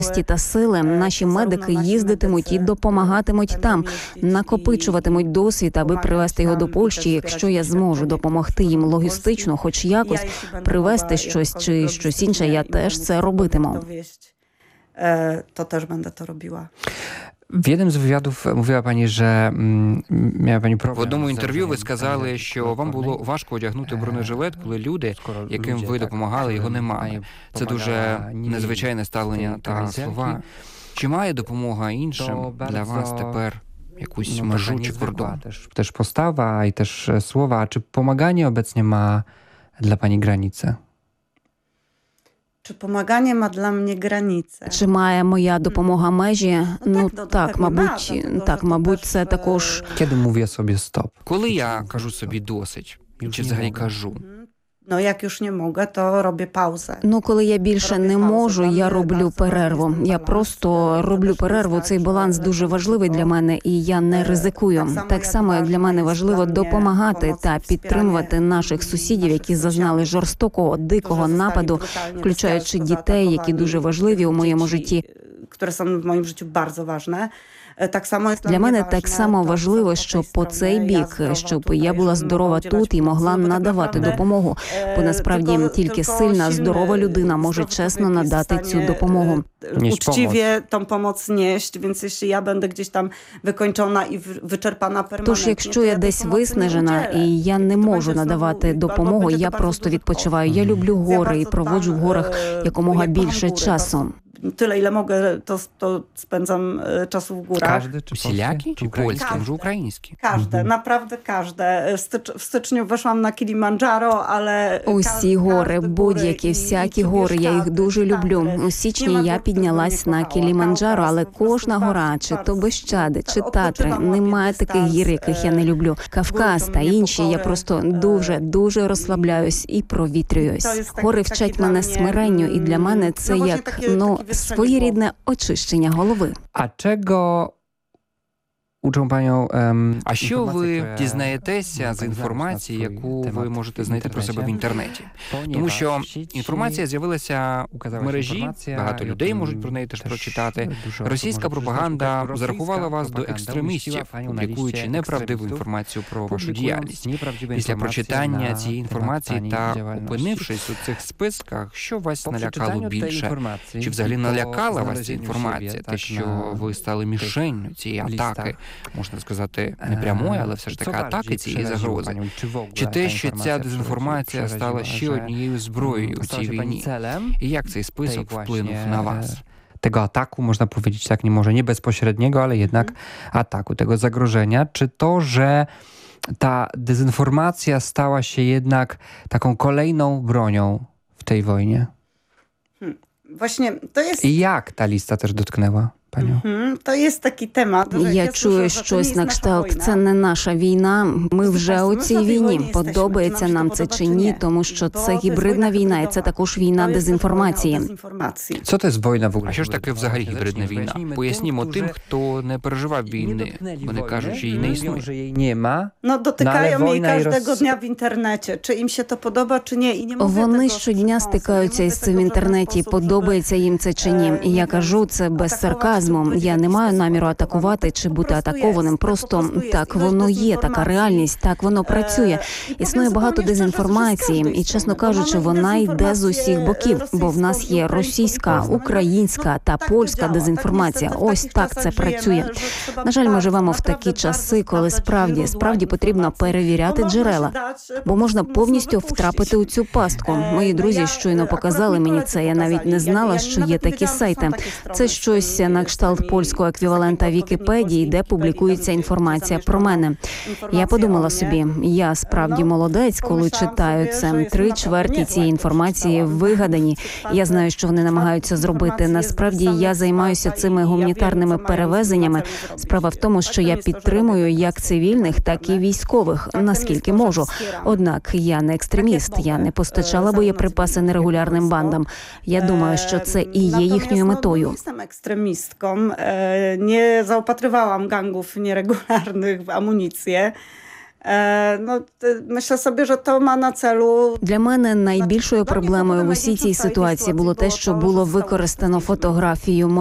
та сили, наші медики їздитимуть і допомагатимуть там, накопичуватимуть досвід, аби привезти його до Польщі. Якщо я зможу допомогти їм логістично, хоч якось привезти щось чи щось інше, я теж це робитиму. To też będę to robiła. W jednym z wywiadów mówiła pani, że miała pani problem. В одному інтерв'ю ви сказали, що вам було важко одягнути бронежилет, коли люди, яким ви допомагали, його немає. Це дуже незвичайне ставлення та слова. Чи має допомога іншим для вас tепер jakąś межу czy кордон? Też postawa i też słowa. Czy pomaganie obecnie ma dla pani granice? Czy pomaganie ma dla mnie granice? Чи має моя допомога межі? Ну так, мабуть, це також... Kiedy mówię sobie stop? Коли я кажу собі досить, чи взагалі кажу? No jak już nie mogę, to robię pauzę. Ну, коли я більше не можу, я роблю перерву. Я просто роблю перерву. Цей баланс дуже важливий для мене, і я не ризикую. Так само, як для мене важливо допомагати та підтримувати наших сусідів, які зазнали жорстокого, дикого нападу, включаючи дітей, які дуже важливі у моєму житті. Które są w moim życiu bardzo ważne. Для мене так само важливо, щоб по цей бік, щоб я була здорова тут і могла надавати допомогу. Бо насправді тільки сильна, здорова людина може чесно надати цю допомогу. Uczciwie tą pomoc nieść, więc jeśli ja będę gdzieś tam wykończona i wyczerpana permanentnie. Тож, якщо я десь виснажена і я не можу надавати допомогу, я просто відпочиваю. Я люблю гори і проводжу в горах якомога більше часу. Tyle, ile mogę, to spędzam czasu w górach. Każdy czy Всілякі чи польські, може українські? Każde, naprawdę każde. W styczniu weszłam na Kilimandżaro, ale... Усі гори, будь-які, всякі гори, я їх дуже люблю. У січні я піднялась на Кіліманджаро, але кожна гора, чи то Бещади, чи Татри, немає таких гір, яких я не люблю. Кавказ та інші, я просто дуже розслабляюсь і провітрююсь. Гори вчать мене смиренню, і для мене це як, своєрідне очищення голови. A czego uczą panią А що ви дізнаєтеся з інформації, яку ви можете знайти про себе в інтернеті? Тому що інформація з'явилася в мережі, багато людей можуть про неї теж прочитати. Російська пропаганда зарахувала вас до екстремістів, публікуючи неправдиву інформацію про вашу діяльність. Після прочитання цієї інформації та опинившись у цих списках, що вас налякало більше? Чи взагалі налякала вас ця інформація? Те, що ви стали мішенню цієї атаки? Можна сказати, не прямої, але все ж таки атаки цієї загрози. Чи те, що ця дезінформація стала ще однією зброєю у цій війні? І як цей список вплинув на вас? Tego ataku, można powiedzieć tak, nie może nie bezpośredniego, ale jednak ataku, tego zagrożenia. Czy to, że ta dezinformacja stała się jednak taką kolejną bronią w tej wojnie? Właśnie to jest... I jak ta lista też dotknęła panią? To jest taki temat. Я чую щось на кшталт, це не наша війна, ми вже у цій війні. Подобається нам це чи ні, тому що це гібридна війна, і це також війна дезінформації. Co to jest wojna w ogóle? А що ж таке взагалі гібридна війна? Пояснімо тим, хто не переживав війни. Вони кажуть, що її не існує. Że jej nie ma. No dotykają jej każdego dnia w internecie. Czy im się to podoba, czy nie. I nie mówię Вони tego щодня стикаються із цим в інтернеті, подобається їм це чи ні. І я кажу це без сарказму. Я не маю наміру атакувати чи бути атакованим. Просто так воно є, така реальність, так воно працює. Існує багато дезінформації, і, чесно кажучи, вона йде з усіх боків, бо в нас є російська, українська та польська дезінформація. Ось так це працює. На жаль, ми живемо в такі часи, коли справді потрібно перевіряти джерела, бо можна повністю втрапити у цю пастку. Мої друзі щойно показали мені це, я навіть не знала, що є такі сайти. Це щось на кшталт польського еквівалента Вікіпедії, де публікується інформація про мене. Я подумала собі, я справді молодець, коли читаю це. 3/4 цієї інформації вигадані. Я знаю, що вони намагаються зробити. Насправді, я займаюся цими гуманітарними перевезеннями. Справа в тому, що я підтримую як цивільних, так і військових, наскільки можу. Однак, я не екстреміст, я не постачала боєприпаси нерегулярним бандам. Я думаю, що це і є їхньою метою. Nie zaopatrywałam gangów nieregularnych w amunicję. Myślę sobie, że to ma na celu. Для мене найбільшою проблемою в усій цій ситуації було те, що було використано фотографію